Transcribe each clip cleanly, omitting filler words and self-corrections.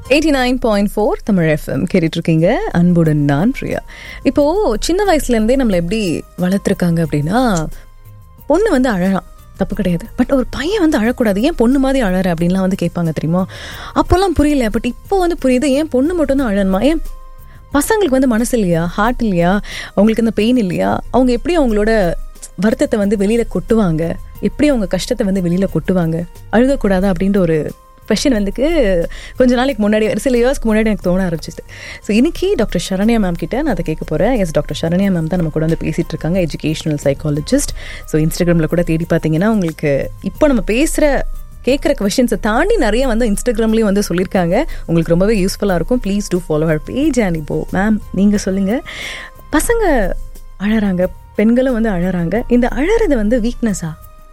89.4 Tamil FM கேட்டுட்டு இருக்கீங்க. அன்புடன் நான் பிரியா. இப்போ சின்ன வயசுலேருந்தே நம்மளை எப்படி வளர்த்துருக்காங்க அப்படின்னா, பொண்ணு வந்து அழலாம், தப்பு கிடையாது, பட் ஒரு பையன் வந்து அழக்கூடாது, ஏன் பொண்ணு மாதிரி அழற அப்படின்லாம் வந்து கேட்பாங்க தெரியுமா. அப்போல்லாம் புரியல, பட் இப்போ வந்து புரியுது, ஏன் பொண்ணு மட்டும்தான் அழணுமா, ஏன் பசங்களுக்கு வந்து மனசு இல்லையா, ஹார்ட் இல்லையா, அவங்களுக்கு அந்த பெயின் இல்லையா, அவங்க எப்படி அவங்களோட வருத்தத்தை வந்து வெளியில் கொட்டுவாங்க, எப்படி அவங்க கஷ்டத்தை வந்து வெளியில் கொட்டுவாங்க, அழுகக்கூடாதா அப்படின்ற ஒரு கொஷின் வந்துக்கு கொஞ்ச நாளைக்கு முன்னாடி, சில இயர்ஸ்க்கு முன்னாடி எனக்கு தோண ஆரம்பிச்சிது. ஸோ இன்னைக்கு டாக்டர் சரண்யா மேம் கிட்ட நான் அதை கேட்க போகிறேன். எஸ், டாக்டர் சரண்யா மேம் தான் நம்ம கூட வந்து பேசிகிட்டு இருக்காங்க, எஜுகேஷனல் சைக்காலஜிஸ்ட். ஸோ இன்ஸ்டாகிராமில் கூட தேடி பார்த்தீங்கன்னா உங்களுக்கு இப்போ நம்ம கேட்குற கொஷின்ஸை தாண்டி நிறைய வந்து இன்ஸ்டாகிராம்லேயும் வந்து சொல்லியிருக்காங்க. உங்களுக்கு ரொம்பவே யூஸ்ஃபுல்லாக இருக்கும். Please do follow her page. And இப்போ மேம் நீங்கள் சொல்லுங்கள், பசங்க அழறாங்க, பெண்களும் வந்து அழறாங்க, இந்த அழறது வந்து வீக்னஸா?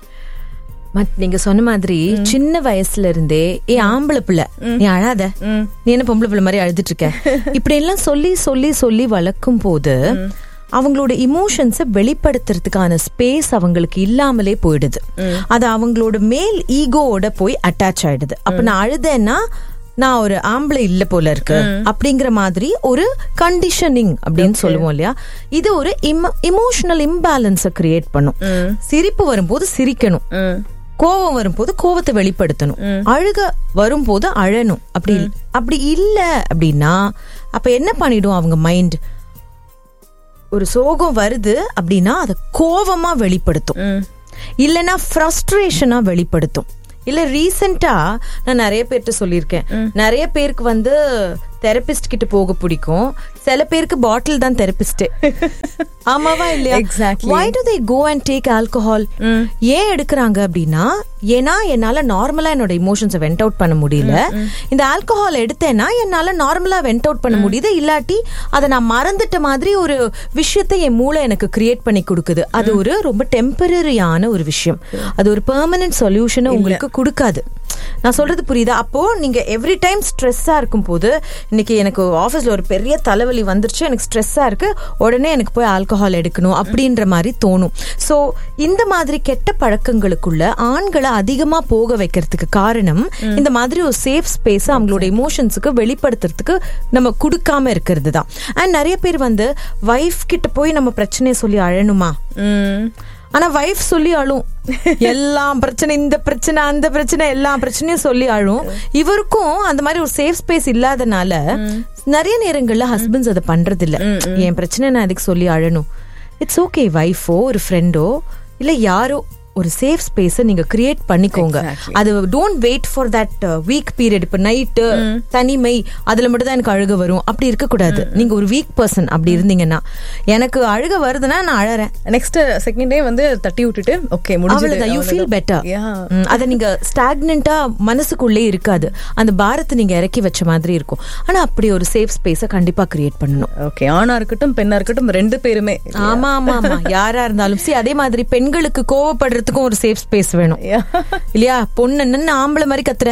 நீங்க சொன்ன மாதிரி சின்ன வயசுல இருந்தே ஆம்பளை பிள்ளை நீ அழாத, நீ என்ன பொம்பளை பிள்ளை மாதிரி அழுதுட்டு இருக்க, இப்படி எல்லாம் சொல்லி சொல்லி சொல்லி வளர்க்கும் போது அவங்களோட இமோஷன்ஸை வெளிப்படுத்துறதுக்கான ஸ்பேஸ் அவங்களுக்கு இல்லாமலே போயிடுது. அது அவங்களோட மேல் ஈகோவோட போய் அட்டாச் ஆயிடுது. அப்ப நான் அழுதேன்னா நான் ஒரு ஆம்பளை இல்ல போல இருக்கு அப்படிங்கிற மாதிரி ஒரு கண்டிஷனிங் அப்படின்னு சொல்லுவோம் இல்லையா. இது ஒரு இமோஷனல் இம்பேலன்ஸை கிரியேட் பண்ணும். சிரிப்பு வரும்போது சிரிக்கணும், கோவம் வரும்போது கோவத்தை வெளிப்படுத்தணும், அழுக வரும்போது அழணும். அப்படி இல்ல அப்படின்னா அப்ப என்ன பண்ணிடும் அவங்க மைண்ட், ஒரு சோகம் வருது அப்படின்னா அதை கோவமா வெளிப்படுத்தும், இல்லைன்னா ஃப்ரஸ்ட்ரேஷனா வெளிப்படுத்தும். இல்ல ரீசெண்டா நான் நிறைய பேர்கிட்ட சொல்லியிருக்கேன், நிறைய பேருக்கு வந்து தெரபிஸ்ட் கிட்ட போக பிடிக்கும், சில பேருக்கு பாட்டில் தான் தெரபிஸ்ட். ஆமாவா இல்லையா? Exactly. Why do they go and take alcohol? ஏன் எடுக்கிறாங்க அப்படின்னா, ஏன்னா என்னால நார்மலா என்னோட இமோஷன்ஸை வெண்ட் அவுட் பண்ண முடியல, இந்த ஆல்கஹால் எடுத்தேன்னா என்னால நார்மலா வெண்ட் அவுட் பண்ண முடியுது, இல்லாட்டி அதை நான் மறந்துட்ட மாதிரி ஒரு விஷயத்தை என் மூளை எனக்கு கிரியேட் பண்ணி கொடுக்குது. அது ஒரு ரொம்ப டெம்பரரியான ஒரு விஷயம், அது ஒரு பெர்மனன்ட் சொல்யூஷனை உங்களுக்கு கொடுக்காது. நான் சொல்றது புரியுதா? அப்போ நீங்க எவ்ரி டைம் ஸ்ட்ரெஸ்ஸா இருக்கும் போது, இன்னைக்கு எனக்கு ஆபீஸ்ல ஒரு பெரிய தலைவலி வந்துருச்சு, எனக்கு ஸ்ட்ரெஸ்ஸா இருக்கு, உடனே எனக்கு போய் ஆல்கஹால் எடுக்கணும் அப்படின்ற மாதிரி தோணும். சோ இந்த மாதிரி கெட்ட பழக்கங்களுக்குள்ள ஆண்களை அதிகமா போக வைக்கிறதுக்கு காரணம் இந்த மாதிரி ஒரு சேஃப் ஸ்பேஸ் அவங்களோட இமோஷன்ஸுக்கு வெளிப்படுத்துறதுக்கு நம்ம கொடுக்காம இருக்கிறது தான். அண்ட் நிறைய பேர் வந்து வைஃப் கிட்ட போய் நம்ம பிரச்சனையை சொல்லி அழணுமா, ஆனா வைஃப் சொல்லி அழும், எல்லா பிரச்சனை, இந்த பிரச்சனை அந்த பிரச்சனை, எல்லா பிரச்சனையும் சொல்லி அழும். இவருக்கும் அந்த மாதிரி ஒரு சேஃப் ஸ்பேஸ் இல்லாதனால நிறைய நேரங்கள்ல ஹஸ்பண்ட்ஸ் அதை பண்றது இல்ல. என் பிரச்சனை நான் அதுக்கு சொல்லி அழணும். இட்ஸ் ஓகே, வைஃபோ ஒரு ஃப்ரெண்டோ இல்ல யாரோ ஒரு சேஃப் ஸ்பேஸை நீங்க கிரியேட் பண்ணிக்கோங்க. அது don't wait for that week period. இப்ப நைட்டு தனிமை அதுல மட்டும் தான் எனக்கு அழுக வரும் அப்படி இருக்க கூடாது. நீங்க ஒரு வீக் பர்சன் அப்படி இருந்தீங்கன்னா, எனக்கு அழுக வருதுன்னா நான் அழறேன், நெக்ஸ்ட் செகண்டே வந்து தட்டி விட்டுட்டு ஓகே முடிஞ்சது, யூ ஃபீல் பெட்டர். அத நீங்க ஸ்டாக்னண்டா மனசுக்குள்ளே இருக்காது, அந்த பாரத்தை நீங்க இறக்கி வச்ச மாதிரி இருக்கும். ஆனா அப்படி ஒரு சேஃப் ஸ்பேஸை கண்டிப்பா கிரியேட் பண்ணணும். ஓகே, ஆணா இருக்கட்டும் பெண்ணா இருக்கட்டும் ரெண்டு பேருமே. ஆமா ஆமா ஆமா, யாரா இருந்தாலும் சரி. அதே மாதிரி பெண்களுக்கு கோவப்படுற ஒரு சேஃப் ஸ்பேஸ் வேணும் இல்லையா? பொண்ணு என்ன ஆம்பளை மாதிரி கத்துற,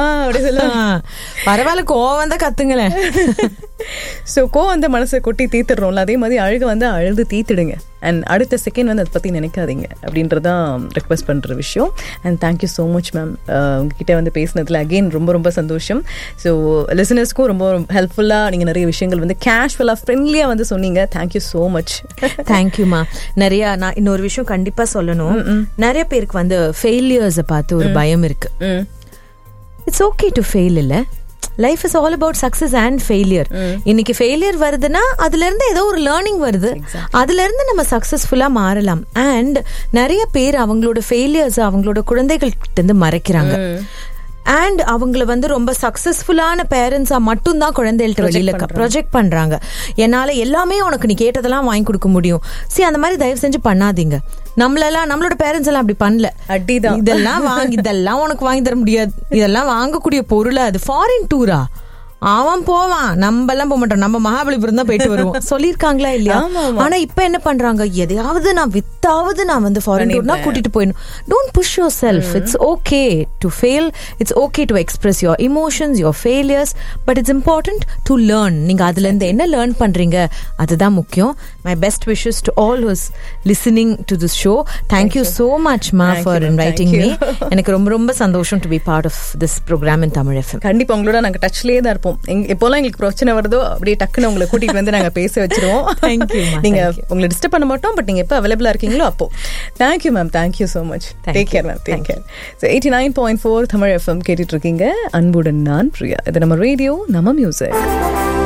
பரவாயில்ல கோவம் தான் கத்துங்களேன். ஸோ கோவம் வந்து மனசை கொட்டி தீத்துடுறோம்ல, அதே மாதிரி அழுக வந்து அழுது தீத்துடுங்க. அண்ட் அடுத்த செகண்ட் வந்து அதை பற்றி நினைக்காதீங்க அப்படின்றதான் ரெக்வெஸ்ட் பண்ணுற விஷயம். And thank you so much ma'am, உங்ககிட்ட வந்து பேசினதில் அகெயின் ரொம்ப ரொம்ப சந்தோஷம். ஸோ லிசனர்ஸ்க்கும் ரொம்ப ஹெல்ப்ஃபுல்லாக நீங்கள் நிறைய விஷயங்கள் வந்து கேஷுவலாக ஃப்ரெண்ட்லியாக வந்து சொன்னீங்க. Thank you so much. தேங்க்யூமா. நிறையா நான் இன்னொரு விஷயம் கண்டிப்பாக சொல்லணும். நிறைய பேருக்கு வந்து ஃபெயிலியர்ஸை பார்த்து ஒரு பயம் இருக்கு. It's okay to fail. இல்லை, life is all about success and failure. இன்னைக்கு ஃபெயிலியர் வருதுன்னா அதுல இருந்து ஏதோ ஒரு லேர்னிங் வருது, அதுல இருந்து நம்ம சக்சஸ்ஃபுல்லா மாறலாம். அண்ட் நிறைய பேர் அவங்களோட ஃபெயிலியர்ஸ் அவங்களோட குழந்தைகள் கிட்ட இருந்து மறைக்கிறாங்க. அண்ட் அவங்கள வந்து ரொம்ப சக்சஸ்ஃபுல்லான பேரண்ட்ஸா மட்டும்தான் குழந்தைகள்ட்ட வெளியில ப்ரொஜெக்ட் பண்றாங்க. என்னால எல்லாமே உனக்கு நீ கேட்டதெல்லாம் வாங்கி கொடுக்க முடியும். சரி, அந்த மாதிரி தயவு செஞ்சு பண்ணாதீங்க. நம்மளோட பேரண்ட்ஸ் எல்லாம் அப்படி பண்ணல. இதெல்லாம் உனக்கு வாங்கி தர முடியாது, இதெல்லாம் வாங்கக்கூடிய பொருள். அது ஃபாரின் டூரா, அவன் போவான், நம்ம எல்லாம் போக மாட்டோம், நம்ம மகாபலிபுரம் தான் போயிட்டு வருவோம் சொல்லிருக்காங்களா இல்லையா? ஆனா இப்ப என்ன பண்றாங்க, எதையாவது நான் வித்தாவது நான் வந்து ஃபாரின் டூர்னா கூட்டிட்டு போயிடணும். Don't push your self. It's okay to fail, it's okay to express your emotions, your failures, but it's important to learn. நீங்க அதுல இருந்து என்ன லேர்ன் பண்றீங்க அதுதான் முக்கியம். My best wishes to all whose listening to this show. Thank you so much மா for inviting me. எனக்கு ரொம்ப ரொம்ப சந்தோஷம் to be part of this program in Tamil FM. கண்டிப்பா உங்களோட நாங்க டச்லயே தான் பார்ப்போம். எப்போலாம் எங்களுக்கு பிரச்சனை வருதோ அப்படியே டக்குன்னு உங்களை கூட்டிட்டு வந்து நாங்க பேச வச்சிருவோம். நீங்க உங்களை டிஸ்டர்ப் பண்ண மாட்டோம். பட் நீங்க எப்போ அவைலபிளா இருக்கீங்களோ அப்போ. Thank you ma'am, thank you so much. Take care ma'am, take care. 89.4 Tamil FM கேட்டுட்டு இருக்கீங்க. அன்புடன் நான் பிரியா. இது நம்ம ரேடியோ, நம்ம மியூசிக்.